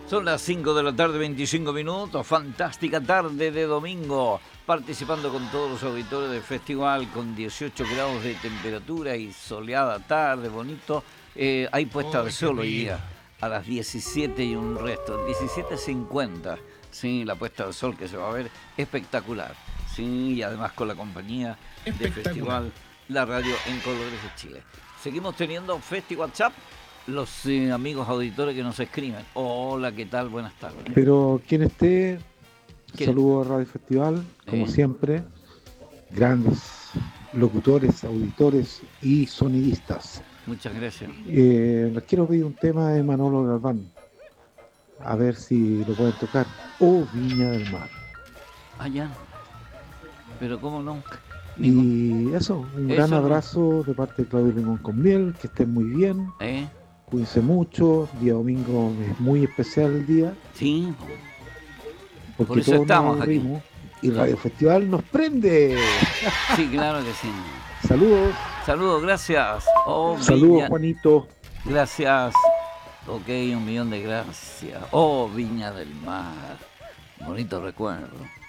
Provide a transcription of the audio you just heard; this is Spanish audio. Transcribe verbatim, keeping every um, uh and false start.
Son las cinco de la tarde, veinticinco minutos, fantástica tarde de domingo, participando con todos los auditores del festival, con dieciocho grados de temperatura y soleada tarde, bonito. Eh, hay puesta oh, de sol hoy día, a las diecisiete y un resto, diecisiete cincuenta, sí, la puesta de sol que se va a ver espectacular, sí, y además con la compañía del festival, la radio en colores de Chile. Seguimos teniendo Festival WhatsApp. Los eh, amigos auditores que nos escriben. Hola, ¿qué tal? Buenas tardes. Pero quien esté, ¿Quién? saludo a Radio Festival, como ¿Eh? siempre, grandes locutores, auditores y sonidistas. Muchas gracias. Eh, les quiero pedir un tema de Manolo Galván, a ver si lo pueden tocar. O Viña del Mar. Ah, ya. Pero cómo no. Y eso, un Eso gran no. abrazo de parte de Claudio Limón con Miel, que estén muy bien. ¿Eh? Cuídense mucho, día domingo es muy especial el día, Sí. porque Por eso todos estamos nos aquí. aburrimos y Radio Festival nos prende. Sí, claro que sí. Saludos. Saludos, gracias. Oh, Saludos, Viña. Juanito. Gracias. Ok, un millón de gracias. Oh, Viña del Mar. Bonito recuerdo.